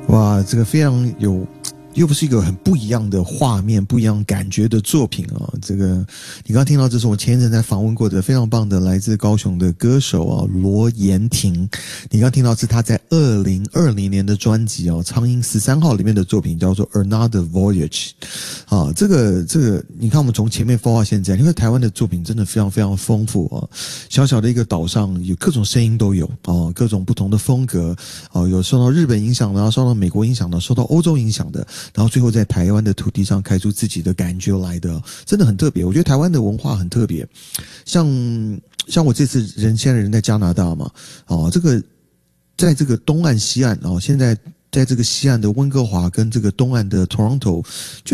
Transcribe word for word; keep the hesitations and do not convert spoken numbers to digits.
哇，这个非常有。又不是一个很不一样的画面，不一样感觉的作品啊！这个你刚刚听到，这是我前一阵在访问过的非常棒的来自高雄的歌手啊，罗妍婷。你刚刚听到是他在二零二零年的专辑哦，《苍鹰十三号》里面的作品叫做《Another Voyage》啊。这个这个，你看我们从前面播到现在，因为台湾的作品真的非常非常丰富啊。小小的一个岛上，有各种声音都有啊，各种不同的风格啊，有受到日本影响的，受到美国影响的，受到欧洲影响的。然后最后在台湾的土地上开出自己的感觉来的，真的很特别。我觉得台湾的文化很特别，像像我这次人现在人在加拿大嘛，哦，这个在这个东岸西岸哦，现在在这个西岸的温哥华跟这个东岸的 Toronto 就